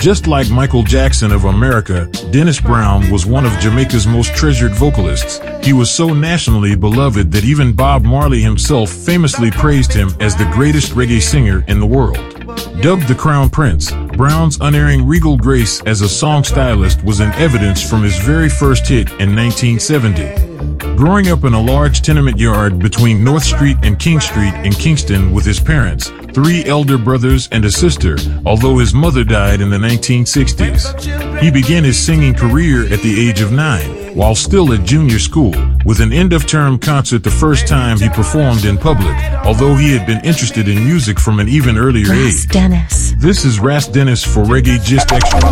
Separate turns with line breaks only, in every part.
Just like Michael Jackson of America, Dennis Brown was one of Jamaica's most treasured vocalists. He was so nationally beloved that even Bob Marley himself famously praised him as the greatest reggae singer in the world. Dubbed the Crown Prince, Brown's unerring regal grace as a song stylist was in evidence from his very first hit in 1970. Growing up in a large tenement yard between North Street and King Street in Kingston with his parents, 3 elder brothers and a sister, although his mother died in the 1960s. He began his singing career at the age of 9, while still at junior school, with an end-of-term concert the first time he performed in public, although he had been interested in music from an even earlier age.
Dennis.
This is Ras Dennis for Reggae Gist Extra.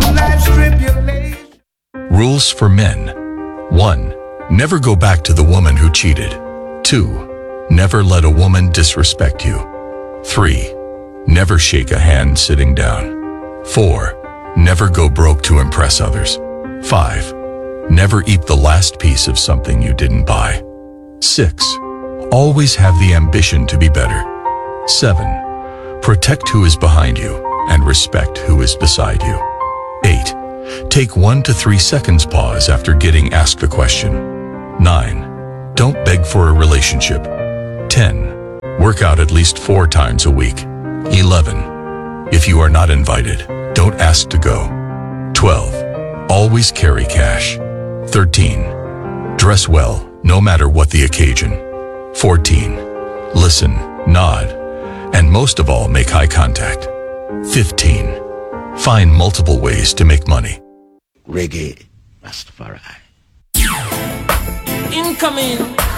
Rules for men. 1. Never go back to the woman who cheated. 2. Never let a woman disrespect you. 3. Never shake a hand sitting down. 4. Never go broke to impress others. 5. Never eat the last piece of something you didn't buy. 6. Always have the ambition to be better. 7. Protect who is behind you and respect who is beside you. 8. Take 1 to 3 seconds pause after getting asked a question. 9. Don't beg for a relationship. 10. Work out at least 4 times a week. 11. If you are not invited, don't ask to go. 12. Always carry cash. 13. Dress well, no matter what the occasion. 14. Listen, nod, and most of all, make eye contact. 15. Find multiple ways to make money.
Reggae Rastafari.
Incoming